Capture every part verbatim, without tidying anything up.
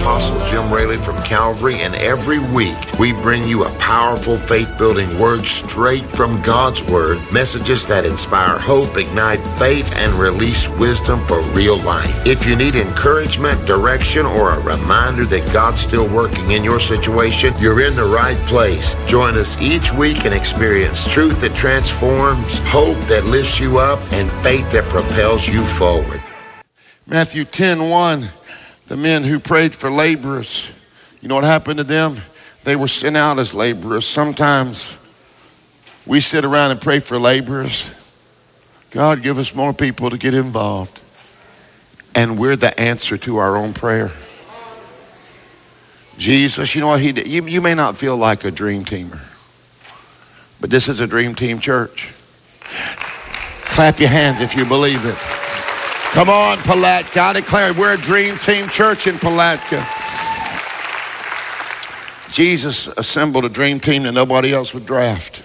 Apostle Jim Raley from Calvary, and every week we bring you a powerful faith-building word straight from God's Word, messages that inspire hope, ignite faith, and release wisdom for real life. If you need encouragement, direction, or a reminder that God's still working in your situation, you're in the right place. Join us each week and experience truth that transforms, hope that lifts you up, and faith that propels you forward. Matthew ten one, the men who prayed for laborers, you know what happened to them? They were sent out as laborers. Sometimes we sit around and pray for laborers. God, give us more people to get involved. And we're the answer to our own prayer. Jesus, you know what he did? You, you may not feel like a dream teamer, but this is a dream team church. Clap your hands if you believe it. Come on, Palatka. I declare we're a dream team church in Palatka. Jesus assembled a dream team that nobody else would draft.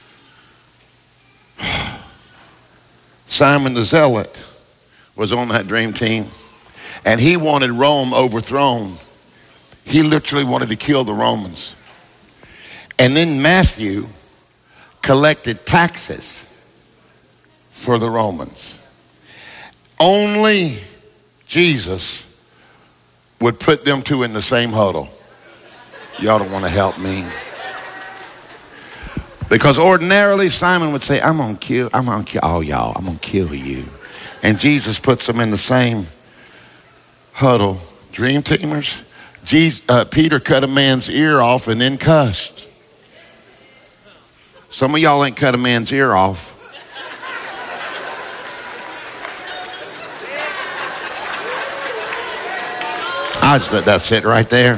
Simon the Zealot was on that dream team, and he wanted Rome overthrown. He literally wanted to kill the Romans. And then Matthew collected taxes for the Romans. Only Jesus would put them two in the same huddle. Y'all don't want to help me. Because ordinarily Simon would say, I'm going to kill, I'm going to kill all y'all. I'm going to kill you. And Jesus puts them in the same huddle. Dream teamers. Jesus, uh, Peter cut a man's ear off and then cussed. Some of y'all ain't cut a man's ear off. I just let that sit right there.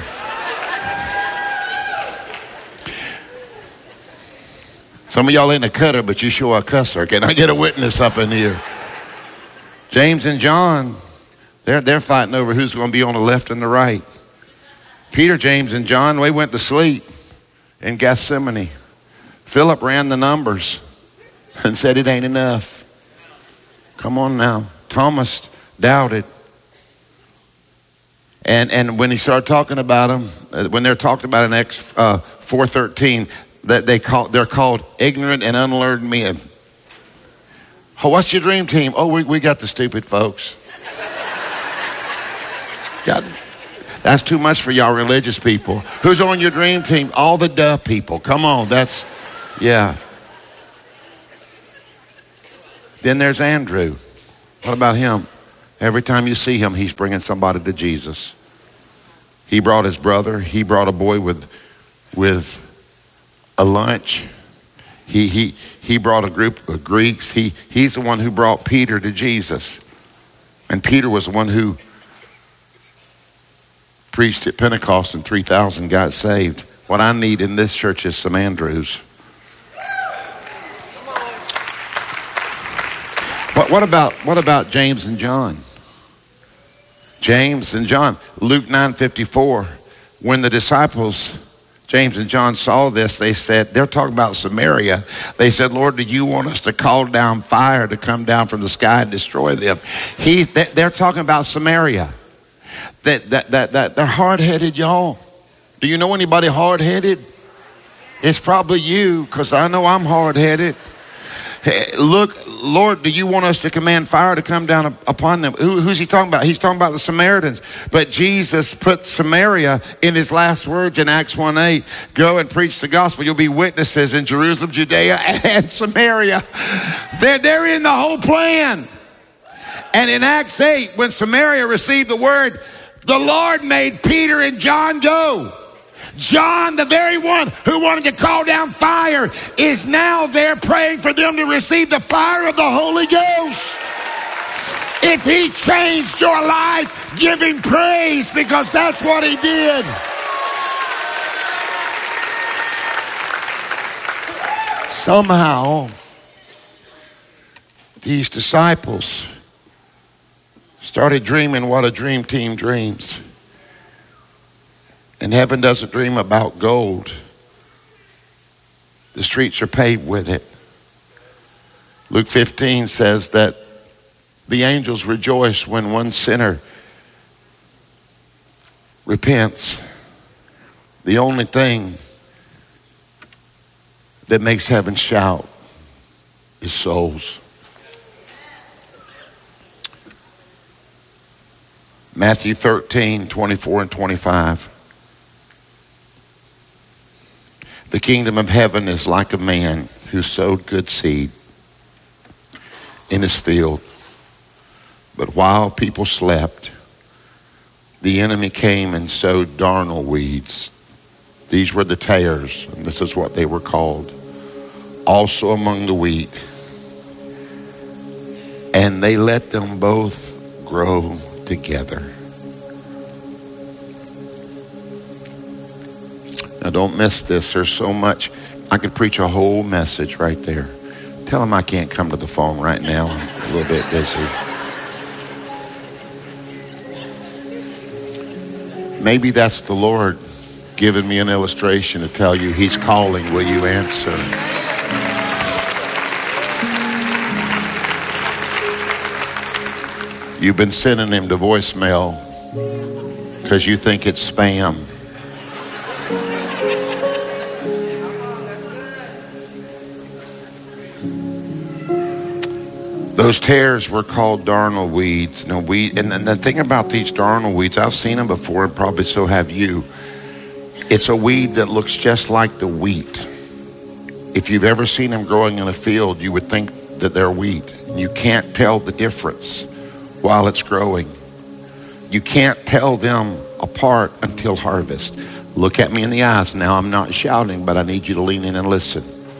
Some of y'all ain't a cutter, but you sure a cusser. Can I get a witness up in here? James and John, they're, they're fighting over who's going to be on the left and the right. Peter, James, and John, they went to sleep in Gethsemane. Philip ran the numbers and said it ain't enough. Come on now. Thomas doubted. And and when he started talking about them, when they're talked about in Acts uh, four thirteen, that they call they're called ignorant and unlearned men. Oh, what's your dream team? Oh, we, we got the stupid folks. God, that's too much for y'all religious people. Who's on your dream team? All the duh people. Come on, that's, yeah. Then there's Andrew. What about him? Every time you see him, he's bringing somebody to Jesus. He brought his brother. He brought a boy with, with a lunch. He, he, he brought a group of Greeks. He, he's the one who brought Peter to Jesus. And Peter was the one who preached at Pentecost and three thousand got saved. What I need in this church is some Andrews. What, what about what about James and John? James and John. Luke nine fifty-four. When the disciples, James and John, saw this, they said, they're talking about Samaria. They said, Lord, do you want us to call down fire to come down from the sky and destroy them? He, they're talking about Samaria. That, that, that, that they're hard-headed, y'all. Do you know anybody hard-headed? It's probably you, because I know I'm hard-headed. Hey, look, Lord, do you want us to command fire to come down upon them? Who, who's he talking about? He's talking about the Samaritans. But Jesus put Samaria in his last words in Acts one eight. Go and preach the gospel. You'll be witnesses in Jerusalem, Judea, and Samaria. They're, they're in the whole plan. And in Acts eight, when Samaria received the word, the Lord made Peter and John go. John, the very one who wanted to call down fire, is now there praying for them to receive the fire of the Holy Ghost. If he changed your life, give him praise, because that's what he did. Somehow, these disciples started dreaming what a dream team dreams. And heaven doesn't dream about gold. The streets are paved with it. Luke fifteen says that the angels rejoice when one sinner repents, the only thing that makes heaven shout is souls. Matthew thirteen, twenty-four and twenty-five. The kingdom of heaven is like a man who sowed good seed in his field. But while people slept, the enemy came and sowed darnel weeds. These were the tares, and this is what they were called, also among the wheat. And they let them both grow together. Now don't miss this. There's so much. I could preach a whole message right there. Tell them I can't come to the phone right now. I'm a little bit busy. Maybe that's the Lord giving me an illustration to tell you he's calling. Will you answer? You've been sending him to voicemail because you think it's spam. Those tares were called darnel weeds. No weed, and, and the thing about these darnel weeds, I've seen them before, and probably so have you. It's a weed that looks just like the wheat. If you've ever seen them growing in a field, you would think that they're wheat. You can't tell the difference while it's growing. You can't tell them apart until harvest. Look at me in the eyes now. I'm not shouting, but I need you to lean in and listen.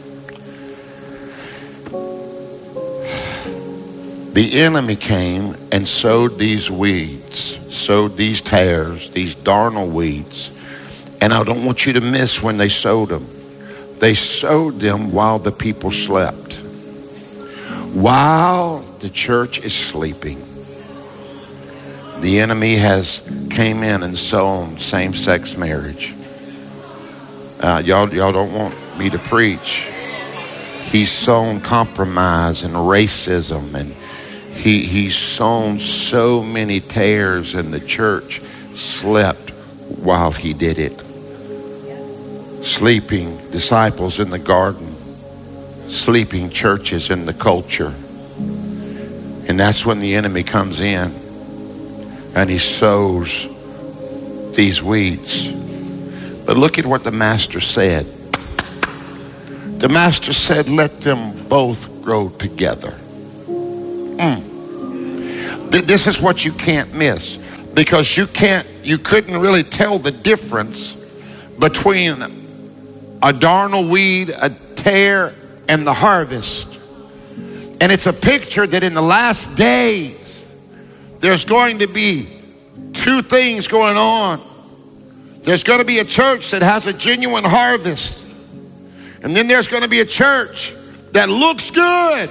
The enemy came and sowed these weeds, sowed these tares, these darnel weeds. And I don't want you to miss when they sowed them. They sowed them while the people slept. While the church is sleeping, the enemy has came in and sown same-sex marriage. Uh, y'all, y'all don't want me to preach. He's sown compromise and racism, and he he's sown so many tares, and the church slept while he did it. Sleeping disciples in the garden, sleeping churches in the culture. And that's when the enemy comes in and he sows these weeds. But look at what the master said. The master said, let them both grow together. Mm. This is what you can't miss, because you can't, you couldn't really tell the difference between a darnel weed, a tare, and the harvest. And it's a picture that in the last days, there's going to be two things going on. There's going to be a church that has a genuine harvest. And then there's going to be a church that looks good.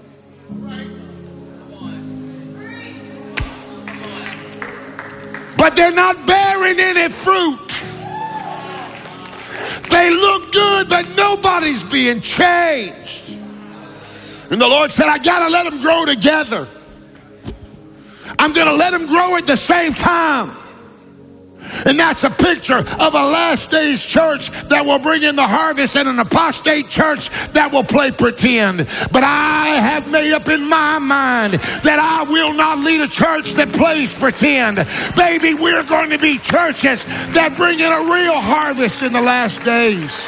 But they're not bearing any fruit. They look good, but nobody's being changed. And the Lord said, I got to let them grow together. I'm going to let them grow at the same time. And that's a picture of a last days church that will bring in the harvest, and an apostate church that will play pretend. But I have made up in my mind that I will not lead a church that plays pretend. Baby, we're going to be churches that bring in a real harvest in the last days.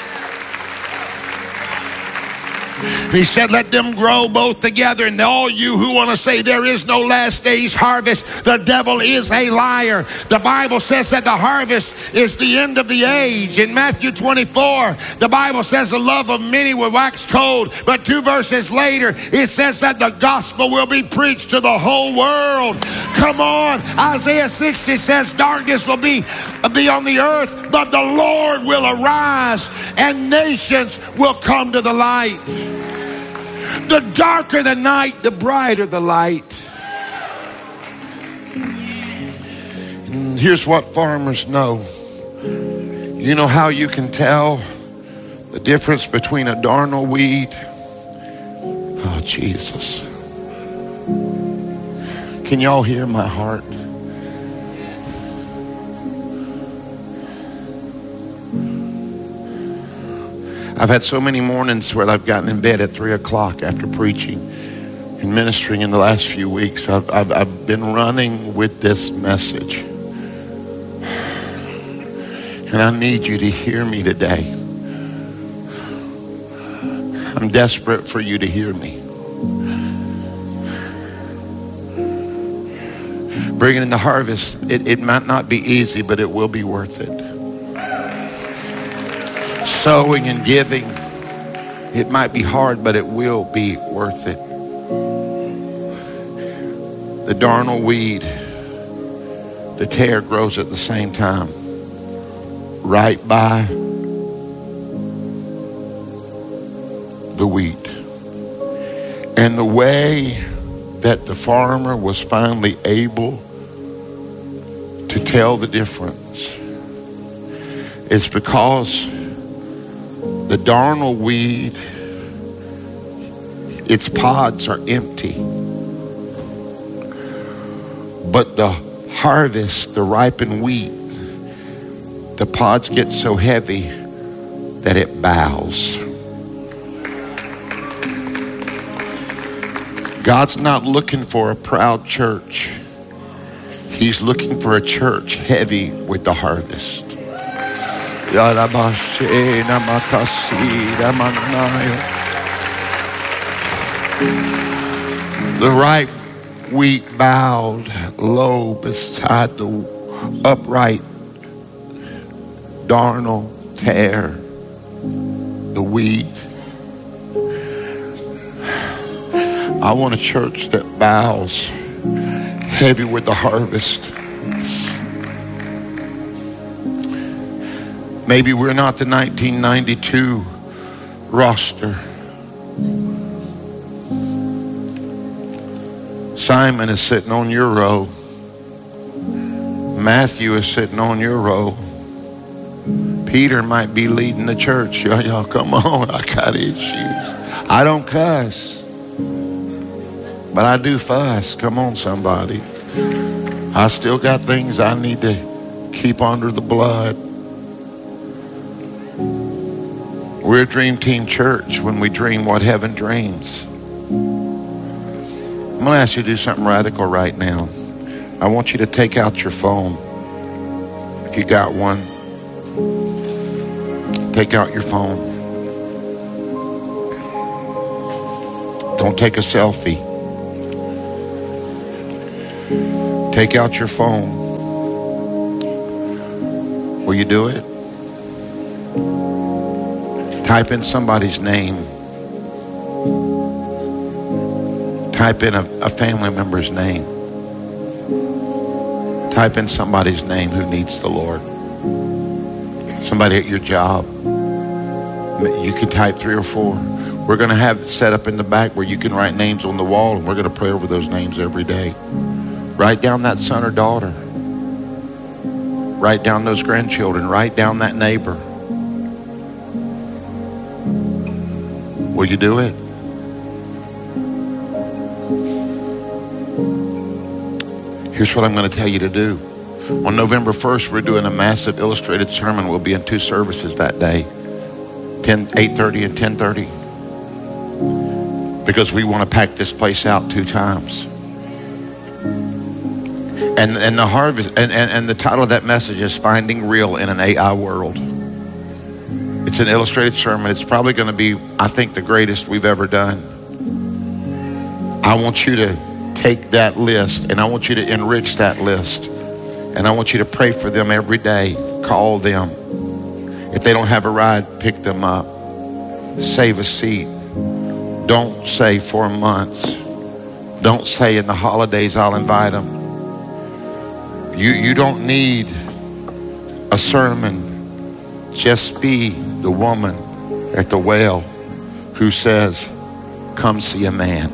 He said, let them grow both together. And all you who want to say there is no last days harvest, the devil is a liar. The Bible says that the harvest is the end of the age. In Matthew twenty-four, the Bible says the love of many will wax cold. But two verses later, it says that the gospel will be preached to the whole world. Come on. Isaiah sixty says darkness will be, be on the earth, but the Lord will arise and nations will come to the light. The darker the night, the brighter the light. And here's what farmers know. You know how you can tell the difference between a darnel weed? Oh, Jesus. Can y'all hear my heart? I've had so many mornings where I've gotten in bed at three o'clock after preaching and ministering in the last few weeks. I've, I've, I've been running with this message. And I need you to hear me today. I'm desperate for you to hear me. Bringing in the harvest, it, it might not be easy, but it will be worth it. Sowing and giving, it might be hard, but it will be worth it. The darnel weed, the tare grows at the same time, right by the wheat. And the way that the farmer was finally able to tell the difference is because the darnel weed, its pods are empty. But the harvest, the ripened wheat, the pods get so heavy that it bows. God's not looking for a proud church. He's looking for a church heavy with the harvest. The ripe wheat bowed low beside the upright darnel tare, the wheat. I want a church that bows heavy with the harvest. Maybe we're not the nineteen ninety-two roster. Simon is sitting on your row. Matthew is sitting on your row. Peter might be leading the church. Y'all, y'all come on, I got issues. I don't cuss, but I do fuss. Come on, somebody. I still got things I need to keep under the blood. We're a dream team church when we dream what heaven dreams. I'm going to ask you to do something radical right now. I want you to take out your phone. If you got one, take out your phone. Don't take a selfie. Take out your phone. Will you do it? Type in somebody's name. Type in a, a family member's name. Type in somebody's name who needs the Lord. Somebody at your job. You can type three or four. We're going to have it set up in the back where you can write names on the wall, and we're going to pray over those names every day. Write down that son or daughter. Write down those grandchildren. Write down that neighbor. Will you do it? Here's what I'm going to tell you to do. On November first, we're doing a massive illustrated sermon. We'll be in two services that day, eight thirty and ten thirty, because we want to pack this place out two times. And and the harvest and, and, and the title of that message is Finding Real in an A I World. It's an illustrated sermon. It's probably going to be, I think, the greatest we've ever done. I want you to take that list and I want you to enrich that list. And I want you to pray for them every day. Call them. If they don't have a ride, pick them up. Save a seat. Don't say four months. Don't say in the holidays I'll invite them. You, you don't need a sermon. Just be the woman at the well who says, come see a man.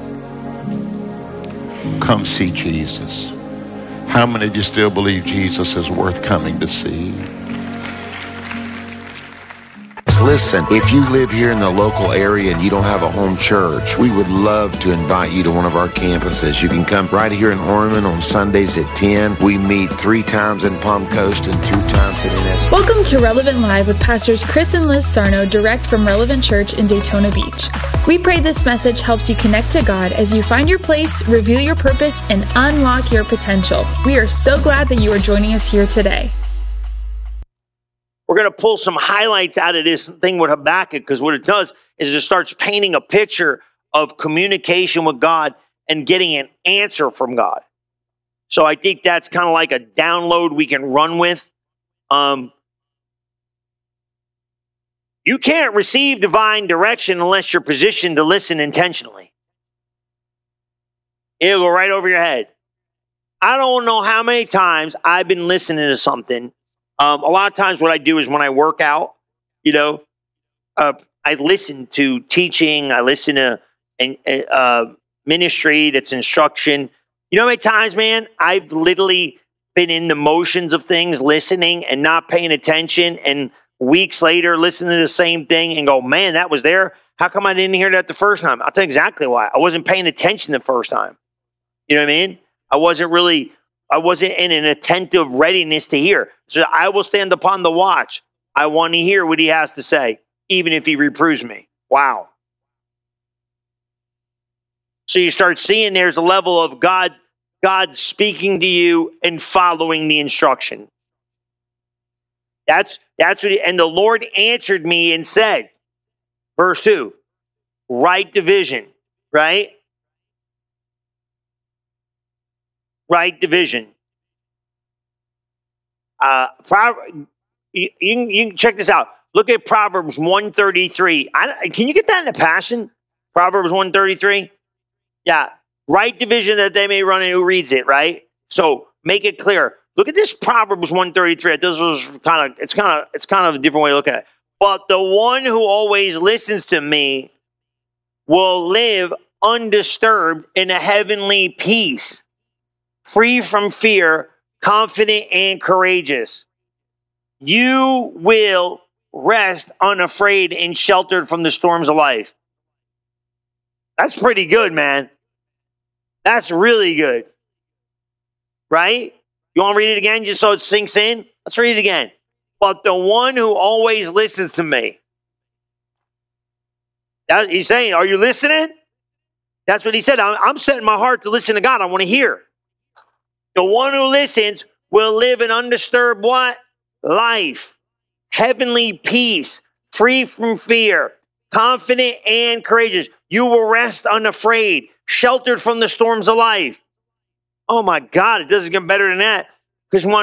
Come see Jesus. How many of you still believe Jesus is worth coming to see? Listen, if you live here in the local area and you don't have a home church, we would love to invite you to one of our campuses. You can come right here in Ormond on Sundays at ten. We meet three times in Palm Coast and two times in N S. Welcome to Relevant Live with Pastors Chris and Liz Sarno, direct from Relevant Church in Daytona Beach. We pray this message helps you connect to God as you find your place, reveal your purpose, and unlock your potential. We are so glad that you are joining us here today. We're going to pull some highlights out of this thing with Habakkuk, because what it does is it starts painting a picture of communication with God and getting an answer from God. So I think that's kind of like a download we can run with. Um, you can't receive divine direction unless you're positioned to listen intentionally. It'll go right over your head. I don't know how many times I've been listening to something. Um, a lot of times what I do is when I work out, you know, uh, I listen to teaching. I listen to uh, ministry that's instruction. You know how many times, man, I've literally been in the motions of things, listening and not paying attention, and weeks later listen to the same thing and go, man, that was there. How come I didn't hear that the first time? I'll tell you exactly why. I wasn't paying attention the first time. You know what I mean? I wasn't really, I wasn't in an attentive readiness to hear. So I will stand upon the watch. I want to hear what he has to say, even if he reproves me. Wow. So you start seeing there's a level of God, God speaking to you and following the instruction. That's, that's what, he, and the Lord answered me and said, verse two, right division, right? Right division. Uh, Proverbs, you, you, can, you can check this out. Look at Proverbs one thirty-three. I, can you get that in the Passion? Proverbs one thirty-three? Yeah. Right division that they may run in. Who reads it, right? So make it clear. Look at this Proverbs one thirty-three. This was kind of, it's kind of, it's kind of a different way to look at it. But the one who always listens to me will live undisturbed in a heavenly peace, free from fear, confident and courageous. You will rest unafraid and sheltered from the storms of life. That's pretty good, man. That's really good. Right? You want to read it again just so it sinks in? Let's read it again. But the one who always listens to me. That, he's saying, are you listening? That's what he said. I'm, I'm setting my heart to listen to God. I want to hear. The one who listens will live an undisturbed what? Life. Heavenly peace. Free from fear. Confident and courageous. You will rest unafraid. Sheltered from the storms of life. Oh my God, it doesn't get better than that. Because